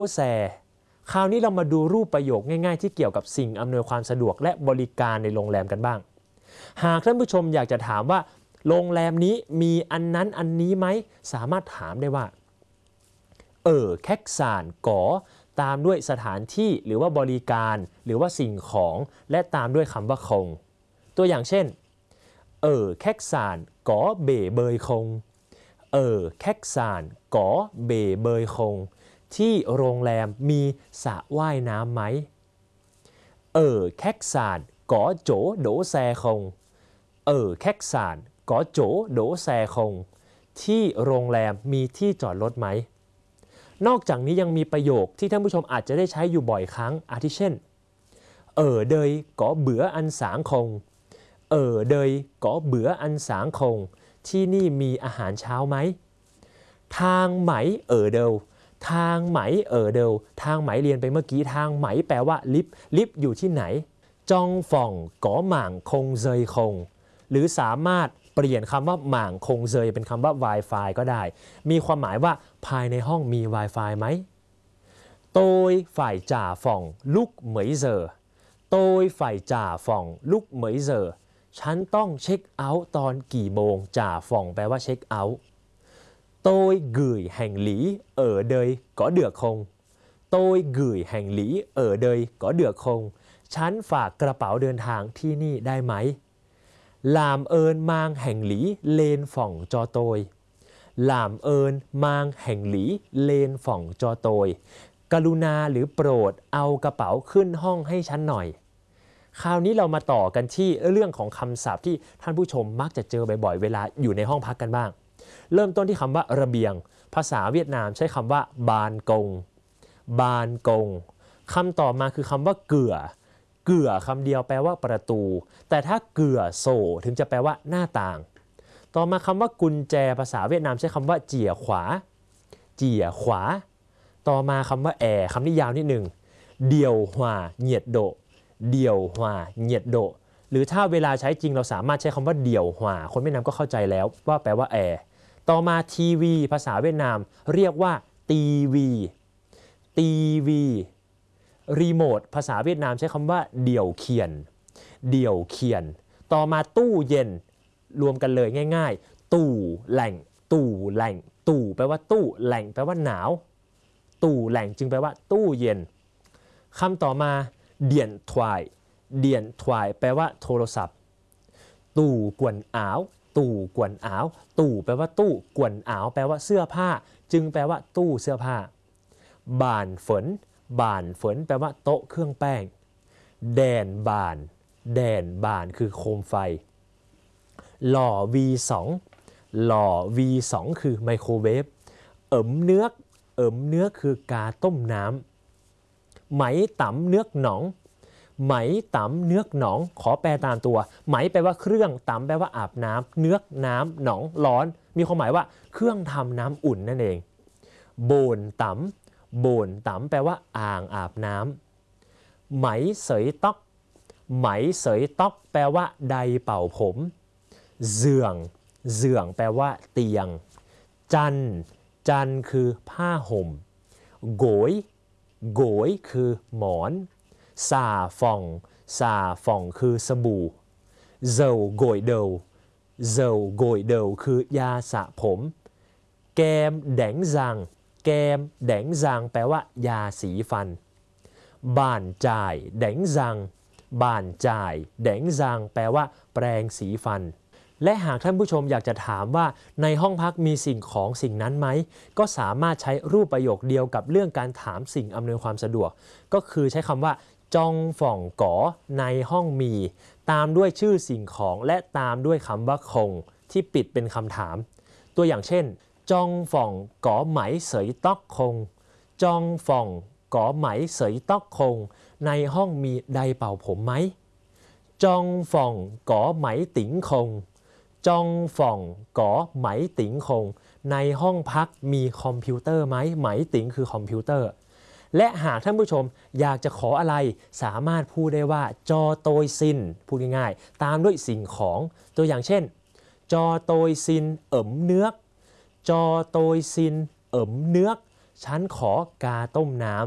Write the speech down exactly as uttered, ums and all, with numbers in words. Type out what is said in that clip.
แซคราวนี้เรามาดูรูปประโยคง่ายๆที่เกี่ยวกับสิ่งอำนวยความสะดวกและบริการในโรงแรมกันบ้างหากท่านผู้ชมอยากจะถามว่าโรงแรมนี้มีอันนั้นอันนี้ไหมสามารถถามได้ว่าเออแคกซานก๋อตามด้วยสถานที่หรือว่าบริการหรือว่าสิ่งของและตามด้วยคำว่าคงตัวอย่างเช่นเออแคกซานก๋อเบเบยคงเออแคกซานก๋อเบเบยคงที่โรงแรมมีสระว่ายน้ำไหมเออแคกซานก๋อโจโดแซคงเออแคกซานก๋อโจโดแซคงที่โรงแรมมีที่จอดรถไหมนอกจากนี้ยังมีประโยคที่ท่านผู้ชมอาจจะได้ใช้อยู่บ่อยครั้งอาทิเช่นเออเดยก๋อเบืออันสางคงเออเดยก๋อเบืออันสางคงที่นี่มีอาหารเช้าไหมทางไหมเออเดวทางไหมเออเดวทางไหมเรียนไปเมื่อกี้ทางไหมแปลว่าลิฟต์ลิฟต์อยู่ที่ไหนจองฟ่องก๋อหม่างคงเซยคงหรือสามารถเปลี่ยนคำว่าหม่างคงเซยเป็นคำว่า Wi-Fi ก็ได้มีความหมายว่าภายในห้องมี Wi-Fi ไหมโตยฝ่ายจ่าฟ่องลุกเหมยเซอโตยฝ่ายจ่าฟ่องลุกเหมยเซอฉันต้องเช็คเอาท์ตอนกี่โมงจ่าฟ่องแปลว่าเช็คเอาท์tôi gửi hành lý ở đây có được không tôi gửi hành lý ở đây có được không ฉันฝากกระเป๋าเดินทางที่นี่ได้ไหม làm ơn mang hành lý lên phòng cho tôi làm ơn mang hành lý lên phòng cho tôi กรุณาหรือโปรดเอากระเป๋าขึ้นห้องให้ฉันหน่อยคราวนี้เรามาต่อกันที่เรื่องของคำศัพท์ที่ท่านผู้ชมมักจะเจอบ่อยๆเวลาอยู่ในห้องพักกันบ้างเริ่มต้นที่คำว่าระเบียงภาษาเวียดนามใช้คำว่าบานกงบานกงคำต่อมาคือคำว่าเกื่อเกื่อคำเดียวแปลว่าประตูแต่ถ้าเกื่อโซถึงจะแปลว่าหน้าต่างต่อมาคำว่ากุญแจภาษาเวียดนามใช้คำว่าเจี่ยขวาเจี่ยขวาต่อมาคำว่าแอร์คำนี้ยาวนิดหนึ่งเดี่ยวหวาเหยียดโดเดี่ยวหวาเหยียดโดหรือถ้าเวลาใช้จริงเราสามารถใช้คำว่าเดี่ยวหวาคนเวียดนามก็เข้าใจแล้วว่าแปลว่าแอร์ต่อมาทีวีภาษาเวียดนามเรียกว่าตีวีตีวีรีโมทภาษาเวียดนามใช้คำว่าเดี่ยวเขียนเดี่ยวเขียนต่อมาตู้เย็นรวมกันเลยง่ายๆตู้แหล่งตู้แหล่งตู้แปลว่าตู้แหล่งแปลว่าหนาวตู้แหล่งจึงแปลว่าตู้เย็นคำต่อมาเดี่ยนถวายเดี่ยนถวายแปลว่าโทรศัพท์ตู้กวนอ้าวตู้กวนอ้าวตู้แปลว่าตู้กวนอ้าวแปลว่าเสื้อผ้าจึงแปลว่าตู้เสื้อผ้าบ่านฝนบ่านฝนแปลว่าโต๊ะเครื่องแป้งแดนบ่านแดนบ่านคือโคมไฟหล่อ วี สอง หล่อ วี สอง คือไมโครเวฟเอิ๋มเนื้อเอิ๋มเนื้อคือกาต้มน้ำไหมต๋ำเนื้อหนองไหมต๋ำเนื้อหนองขอแปลตามตัวไหมแปลว่าเครื่องต๋ำแปลว่าอาบน้ำเนื้อน้ำหนองร้อนมีความหมายว่าเครื่องทำน้ำอุ่นนั่นเองโบนต๋ำโบนต๋ำแปลว่าอ่างอาบน้ำไหมเสยต๊อกไหมเสยต๊อกแปลว่าไดเป่าผมเสื่องเสื่องแปลว่าเตียงจันจันคือผ้าห่มโกยโกยคือหมอนซาฟองซาฟองคือสบู่เซลโกยเดลเซลโกยเดลคือยาสระผมแกมแดงซังแกมแดงซังแปลว่ายาสีฟันบ้านจ่ายแดงซังบ้านจ่ายแดงซังแปลว่าแปรงสีฟันและหากท่านผู้ชมอยากจะถามว่าในห้องพักมีสิ่งของสิ่งนั้นไหมก็สามารถใช้รูปประโยคเดียวกับเรื่องการถามสิ่งอำนวยความสะดวกก็คือใช้คำว่าจองฝ่องก๋อในห้องมีตามด้วยชื่อสิ่งของและตามด้วยคำว่าคงที่ปิดเป็นคำถามตัวอย่างเช่นจองฝ่องก๋อไหมเสยต๊อกคงจองฝ่องก๋อไหมเสยต๊อกคงในห้องมีไดเป่าผมไหมจองฝ่องก๋อไหมติ๋งคงจองฝ่องก๋อไหมติ๋งคงในห้องพักมีคอมพิวเตอร์ไหมไหมติ๋งคือคอมพิวเตอร์และหากท่านผู้ชมอยากจะขออะไรสามารถพูดได้ว่าจอโตยซินพูดง่ายๆตามด้วยสิ่งของตัวอย่างเช่นจอโตยซินเอิ๋มเนื้อจอโตยซินเอิ๋มเนื้อฉันขอกาต้มน้ำ